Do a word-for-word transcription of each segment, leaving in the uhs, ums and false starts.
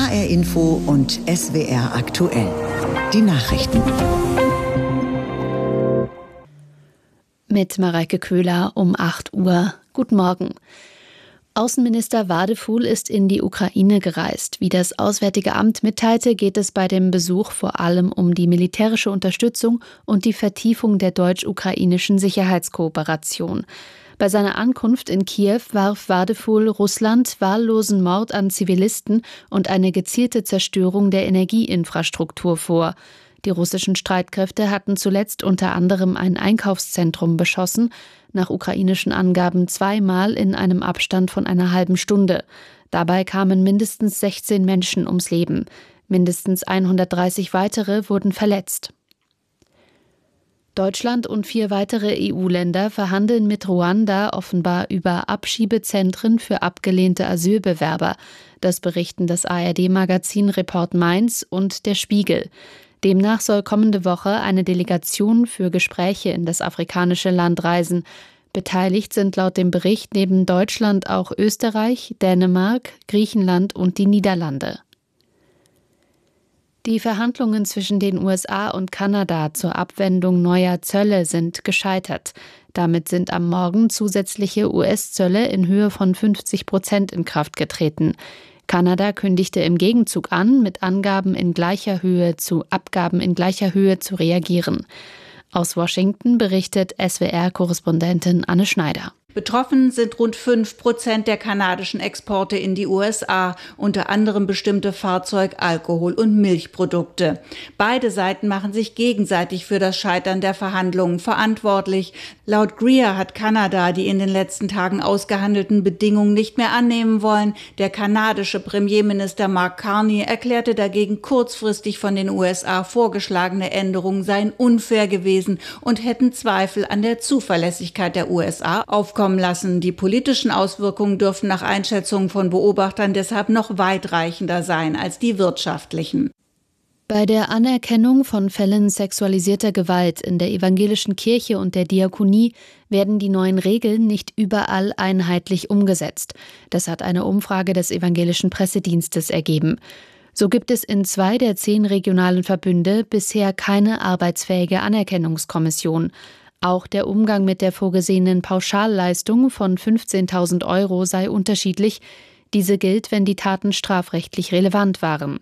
H R Info und S W R aktuell. Die Nachrichten. Mit Mareike Köhler um acht Uhr. Guten Morgen. Außenminister Wadefuhl ist in die Ukraine gereist. Wie das Auswärtige Amt mitteilte, geht es bei dem Besuch vor allem um die militärische Unterstützung und die Vertiefung der deutsch-ukrainischen Sicherheitskooperation. Bei seiner Ankunft in Kiew warf Wadefuhl Russland wahllosen Mord an Zivilisten und eine gezielte Zerstörung der Energieinfrastruktur vor. Die russischen Streitkräfte hatten zuletzt unter anderem ein Einkaufszentrum beschossen, nach ukrainischen Angaben zweimal in einem Abstand von einer halben Stunde. Dabei kamen mindestens sechzehn Menschen ums Leben. Mindestens hundertdreißig weitere wurden verletzt. Deutschland und vier weitere E U-Länder verhandeln mit Ruanda offenbar über Abschiebezentren für abgelehnte Asylbewerber. Das berichten das A R D-Magazin Report Mainz und der Spiegel. Demnach soll kommende Woche eine Delegation für Gespräche in das afrikanische Land reisen. Beteiligt sind laut dem Bericht neben Deutschland auch Österreich, Dänemark, Griechenland und die Niederlande. Die Verhandlungen zwischen den U S A und Kanada zur Abwendung neuer Zölle sind gescheitert. Damit sind am Morgen zusätzliche U S-Zölle in Höhe von fünfzig Prozent in Kraft getreten. Kanada kündigte im Gegenzug an, mit Angaben in gleicher Höhe zu Abgaben in gleicher Höhe zu reagieren. Aus Washington berichtet S W R-Korrespondentin Anne Schneider. Betroffen sind rund fünf Prozent der kanadischen Exporte in die U S A, unter anderem bestimmte Fahrzeug-, Alkohol- und Milchprodukte. Beide Seiten machen sich gegenseitig für das Scheitern der Verhandlungen verantwortlich. Laut Greer hat Kanada die in den letzten Tagen ausgehandelten Bedingungen nicht mehr annehmen wollen. Der kanadische Premierminister Mark Carney erklärte dagegen, kurzfristig von den U S A vorgeschlagene Änderungen seien unfair gewesen und hätten Zweifel an der Zuverlässigkeit der U S A aufkommen lassen. Die politischen Auswirkungen dürfen nach Einschätzung von Beobachtern deshalb noch weitreichender sein als die wirtschaftlichen. Bei der Anerkennung von Fällen sexualisierter Gewalt in der evangelischen Kirche und der Diakonie werden die neuen Regeln nicht überall einheitlich umgesetzt. Das hat eine Umfrage des evangelischen Pressedienstes ergeben. So gibt es in zwei der zehn regionalen Verbünde bisher keine arbeitsfähige Anerkennungskommission. Auch der Umgang mit der vorgesehenen Pauschalleistung von fünfzehntausend Euro sei unterschiedlich. Diese gilt, wenn die Taten strafrechtlich relevant waren.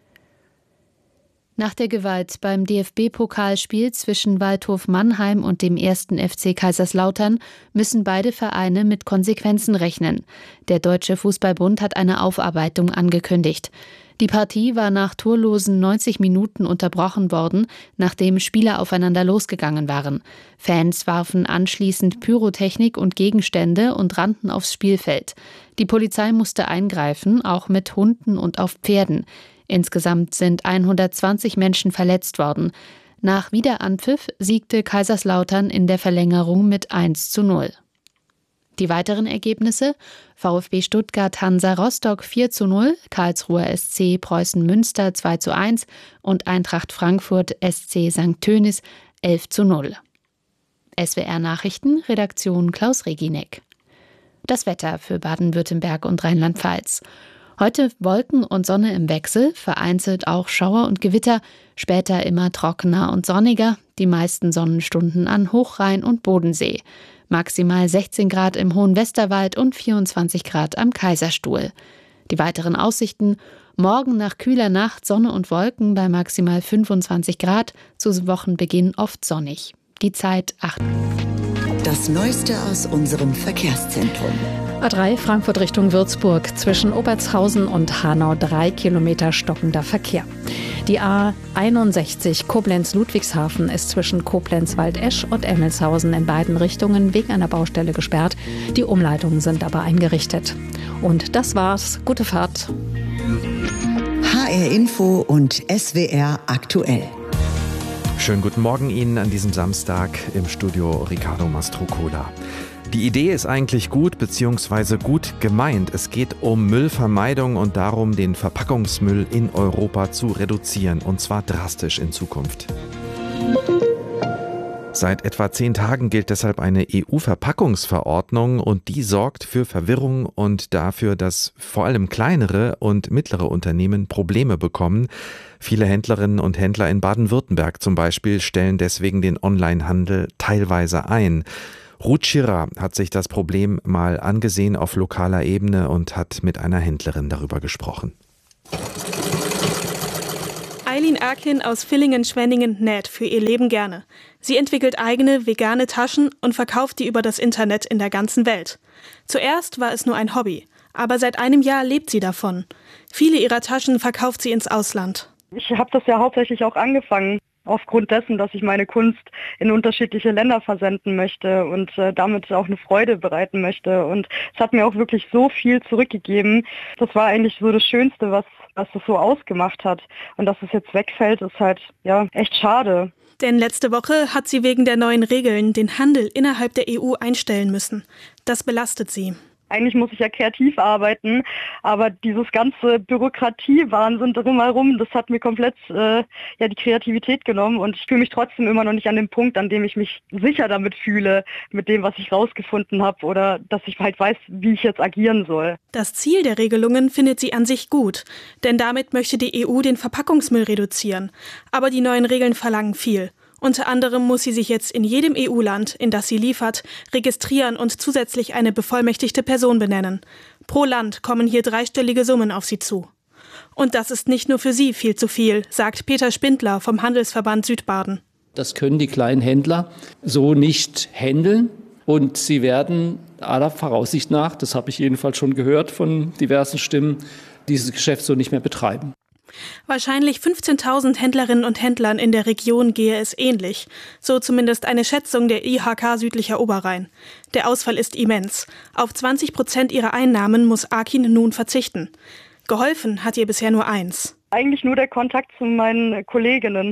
Nach der Gewalt beim D F B-Pokalspiel zwischen Waldhof Mannheim und dem ersten F C Kaiserslautern müssen beide Vereine mit Konsequenzen rechnen. Der Deutsche Fußballbund hat eine Aufarbeitung angekündigt. Die Partie war nach torlosen neunzig Minuten unterbrochen worden, nachdem Spieler aufeinander losgegangen waren. Fans warfen anschließend Pyrotechnik und Gegenstände und rannten aufs Spielfeld. Die Polizei musste eingreifen, auch mit Hunden und auf Pferden. Insgesamt sind hundertzwanzig Menschen verletzt worden. Nach Wiederanpfiff siegte Kaiserslautern in der Verlängerung mit eins zu null. Die weiteren Ergebnisse: VfB Stuttgart Hansa Rostock vier zu null, Karlsruher S C Preußen Münster zwei zu eins und Eintracht Frankfurt S C Sankt Tönis elf zu null. S W R Nachrichten, Redaktion Klaus Reginek. Das Wetter für Baden-Württemberg und Rheinland-Pfalz. Heute Wolken und Sonne im Wechsel, vereinzelt auch Schauer und Gewitter, später immer trockener und sonniger, die meisten Sonnenstunden an Hochrhein und Bodensee. Maximal sechzehn Grad im Hohen Westerwald und vierundzwanzig Grad am Kaiserstuhl. Die weiteren Aussichten: morgen nach kühler Nacht Sonne und Wolken bei maximal fünfundzwanzig Grad, zu Wochenbeginn oft sonnig. Die Zeit acht. Das Neueste aus unserem Verkehrszentrum. A drei Frankfurt Richtung Würzburg, zwischen Obertshausen und Hanau drei Kilometer stockender Verkehr. Die A einundsechzig Koblenz-Ludwigshafen ist zwischen Koblenz-Waldesch und Emmelshausen in beiden Richtungen wegen einer Baustelle gesperrt. Die Umleitungen sind aber eingerichtet. Und das war's. Gute Fahrt. H R Info und S W R aktuell. Schönen guten Morgen Ihnen an diesem Samstag im Studio Riccardo Mastrocola. Die Idee ist eigentlich gut bzw. gut gemeint. Es geht um Müllvermeidung und darum, den Verpackungsmüll in Europa zu reduzieren, und zwar drastisch in Zukunft. Seit etwa zehn Tagen gilt deshalb eine E U-Verpackungsverordnung und die sorgt für Verwirrung und dafür, dass vor allem kleinere und mittlere Unternehmen Probleme bekommen. Viele Händlerinnen und Händler in Baden-Württemberg zum Beispiel stellen deswegen den Onlinehandel teilweise ein. Ruth Schirra hat sich das Problem mal angesehen auf lokaler Ebene und hat mit einer Händlerin darüber gesprochen. Eileen Erkin aus Villingen-Schwenningen näht für ihr Leben gerne. Sie entwickelt eigene vegane Taschen und verkauft die über das Internet in der ganzen Welt. Zuerst war es nur ein Hobby, aber seit einem Jahr lebt sie davon. Viele ihrer Taschen verkauft sie ins Ausland. Ich habe das ja hauptsächlich auch angefangen, aufgrund dessen, dass ich meine Kunst in unterschiedliche Länder versenden möchte und äh, damit auch eine Freude bereiten möchte. Und es hat mir auch wirklich so viel zurückgegeben. Das war eigentlich so das Schönste, was, was das so ausgemacht hat. Und dass es jetzt wegfällt, ist halt ja echt schade. Denn letzte Woche hat sie wegen der neuen Regeln den Handel innerhalb der E U einstellen müssen. Das belastet sie. Eigentlich muss ich ja kreativ arbeiten, aber dieses ganze Bürokratie-Wahnsinn drumherum, das hat mir komplett äh, ja die Kreativität genommen und ich fühle mich trotzdem immer noch nicht an dem Punkt, an dem ich mich sicher damit fühle, mit dem, was ich rausgefunden habe oder dass ich halt weiß, wie ich jetzt agieren soll. Das Ziel der Regelungen findet sie an sich gut, denn damit möchte die E U den Verpackungsmüll reduzieren. Aber die neuen Regeln verlangen viel. Unter anderem muss sie sich jetzt in jedem E U-Land, in das sie liefert, registrieren und zusätzlich eine bevollmächtigte Person benennen. Pro Land kommen hier dreistellige Summen auf sie zu. Und das ist nicht nur für sie viel zu viel, sagt Peter Spindler vom Handelsverband Südbaden. Das können die kleinen Händler so nicht handeln und sie werden aller Voraussicht nach, das habe ich jedenfalls schon gehört von diversen Stimmen, dieses Geschäft so nicht mehr betreiben. Wahrscheinlich fünfzehntausend Händlerinnen und Händlern in der Region gehe es ähnlich. So zumindest eine Schätzung der I H K Südlicher Oberrhein. Der Ausfall ist immens. Auf zwanzig Prozent ihrer Einnahmen muss Erkin nun verzichten. Geholfen hat ihr bisher nur eins. Eigentlich nur der Kontakt zu meinen Kolleginnen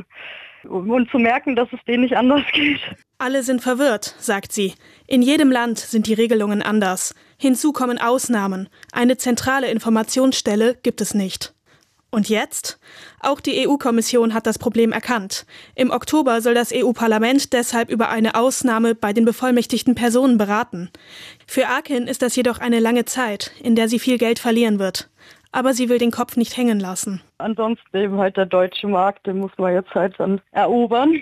und zu merken, dass es denen nicht anders geht. Alle sind verwirrt, sagt sie. In jedem Land sind die Regelungen anders. Hinzu kommen Ausnahmen. Eine zentrale Informationsstelle gibt es nicht. Und jetzt? Auch die E U-Kommission hat das Problem erkannt. Im Oktober soll das E U-Parlament deshalb über eine Ausnahme bei den bevollmächtigten Personen beraten. Für Erkin ist das jedoch eine lange Zeit, in der sie viel Geld verlieren wird. Aber sie will den Kopf nicht hängen lassen. Ansonsten eben halt der deutsche Markt, den muss man jetzt halt dann erobern.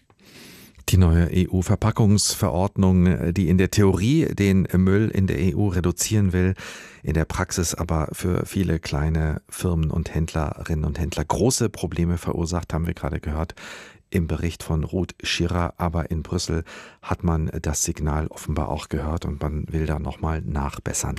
Die neue E U-Verpackungsverordnung, die in der Theorie den Müll in der E U reduzieren will, in der Praxis aber für viele kleine Firmen und Händlerinnen und Händler große Probleme verursacht, haben wir gerade gehört im Bericht von Ruth Schirra. Aber in Brüssel hat man das Signal offenbar auch gehört und man will da nochmal nachbessern.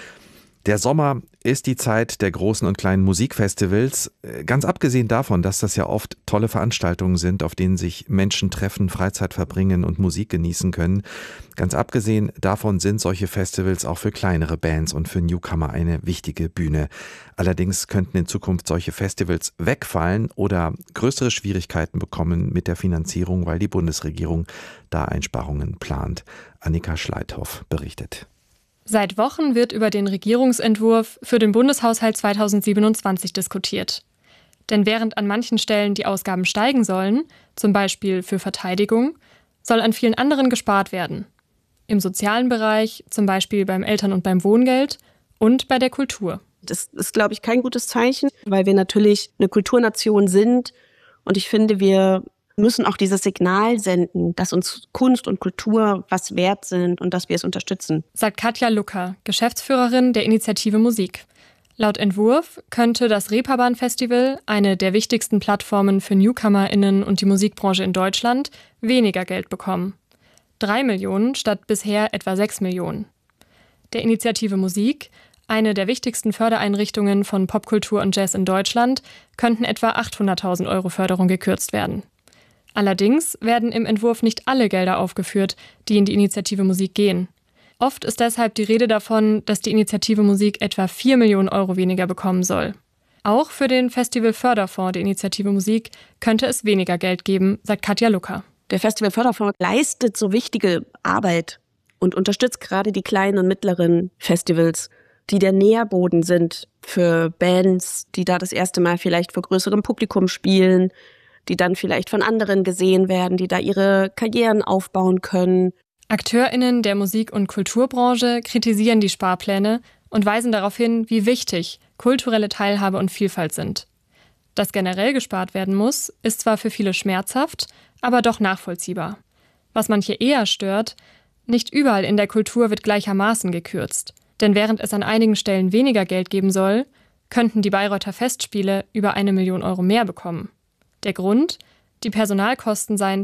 Der Sommer ist die Zeit der großen und kleinen Musikfestivals. Ganz abgesehen davon, dass das ja oft tolle Veranstaltungen sind, auf denen sich Menschen treffen, Freizeit verbringen und Musik genießen können. Ganz abgesehen davon sind solche Festivals auch für kleinere Bands und für Newcomer eine wichtige Bühne. Allerdings könnten in Zukunft solche Festivals wegfallen oder größere Schwierigkeiten bekommen mit der Finanzierung, weil die Bundesregierung da Einsparungen plant. Annika Schleithoff berichtet. Seit Wochen wird über den Regierungsentwurf für den Bundeshaushalt zweitausendsiebenundzwanzig diskutiert. Denn während an manchen Stellen die Ausgaben steigen sollen, zum Beispiel für Verteidigung, soll an vielen anderen gespart werden. Im sozialen Bereich, zum Beispiel beim Eltern- und beim Wohngeld und bei der Kultur. Das ist, glaube ich, kein gutes Zeichen, weil wir natürlich eine Kulturnation sind. Und ich finde, wir müssen auch dieses Signal senden, dass uns Kunst und Kultur was wert sind und dass wir es unterstützen. Sagt Katja Lucker, Geschäftsführerin der Initiative Musik. Laut Entwurf könnte das Reeperbahn-Festival, eine der wichtigsten Plattformen für NewcomerInnen und die Musikbranche in Deutschland, weniger Geld bekommen. Drei Millionen statt bisher etwa sechs Millionen. Der Initiative Musik, eine der wichtigsten Fördereinrichtungen von Popkultur und Jazz in Deutschland, könnten etwa achthunderttausend Euro Förderung gekürzt werden. Allerdings werden im Entwurf nicht alle Gelder aufgeführt, die in die Initiative Musik gehen. Oft ist deshalb die Rede davon, dass die Initiative Musik etwa vier Millionen Euro weniger bekommen soll. Auch für den Festivalförderfonds der Initiative Musik könnte es weniger Geld geben, sagt Katja Lucker. Der Festivalförderfonds leistet so wichtige Arbeit und unterstützt gerade die kleinen und mittleren Festivals, die der Nährboden sind für Bands, die da das erste Mal vielleicht vor größerem Publikum spielen, die dann vielleicht von anderen gesehen werden, die da ihre Karrieren aufbauen können. AkteurInnen der Musik- und Kulturbranche kritisieren die Sparpläne und weisen darauf hin, wie wichtig kulturelle Teilhabe und Vielfalt sind. Dass generell gespart werden muss, ist zwar für viele schmerzhaft, aber doch nachvollziehbar. Was manche eher stört, nicht überall in der Kultur wird gleichermaßen gekürzt. Denn während es an einigen Stellen weniger Geld geben soll, könnten die Bayreuther Festspiele über eine Million Euro mehr bekommen. Der Grund? Die Personalkosten seien